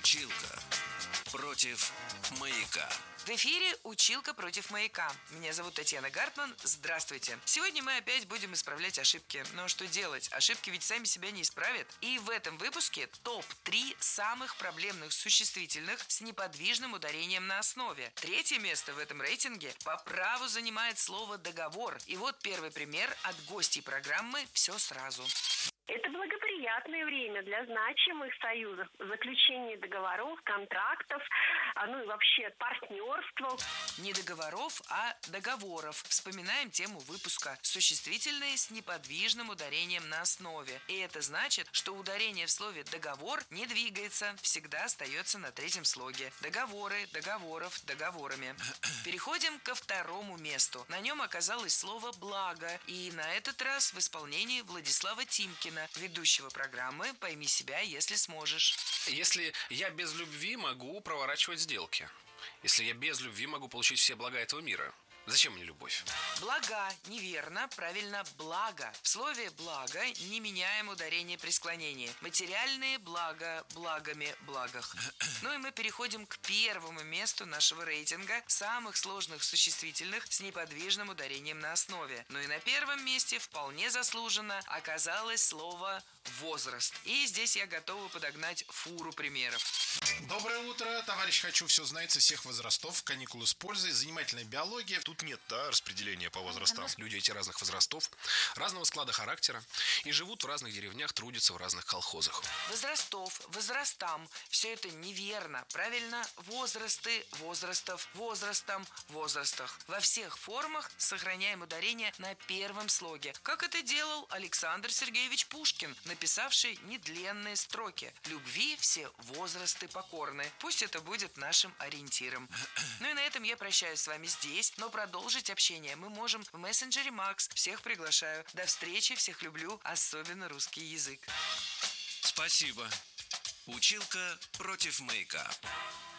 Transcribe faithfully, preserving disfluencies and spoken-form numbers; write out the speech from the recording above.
Училка против маяка. В эфире «Училка против маяка». Меня зовут Татьяна Гартман. Здравствуйте. Сегодня мы опять будем исправлять ошибки. Но что делать? Ошибки ведь сами себя не исправят. И в этом выпуске топ три самых проблемных существительных с неподвижным ударением на основе. Третье место в этом рейтинге по праву занимает слово «договор». И вот первый пример от гостей программы «Все сразу». Это благоприятное время для значимых союзов, заключения договоров, контрактов, ну и вообще партнерства. Не договоров, а договоров. Вспоминаем тему выпуска. Существительные с неподвижным ударением на основе. И это значит, что ударение в слове «договор» не двигается, всегда остается на третьем слоге. Договоры, договоров, договорами. Переходим ко второму месту. На нем оказалось слово «благо». И на этот раз в исполнении Владислава Тимкина, ведущего программы «Пойми себя, если сможешь». Если я без любви могу проворачивать сделки. Если я без любви могу получить все блага этого мира. Зачем мне любовь? Блага неверно, правильно благо. В слове благо не меняем ударение при склонении. Материальные блага благами благах. Ну и мы переходим к первому месту нашего рейтинга самых сложных существительных с неподвижным ударением на основе. Ну и на первом месте вполне заслуженно оказалось слово возраст. И здесь я готова подогнать фуру примеров. Доброе утро, товарищ «Хочу все знать» со всех возрастов, каникулы с пользой, занимательная биология. Тут нет, да, распределения по возрастам. Люди эти разных возрастов, разного склада характера и живут в разных деревнях, трудятся в разных колхозах. Возрастов, возрастам. Все это неверно. Правильно, возрасты, возрастов, возрастом, возрастах. Во всех формах сохраняем ударение на первом слоге. Как это делал Александр Сергеевич Пушкин, написавший недленные строки. Любви все возрасты покорны. Пусть это будет нашим ориентиром. Ну и на этом я прощаюсь с вами здесь, но продолжить общение мы можем в мессенджере Макс. Всех приглашаю. До встречи, всех люблю, особенно русский язык. Спасибо. Училка против маяка.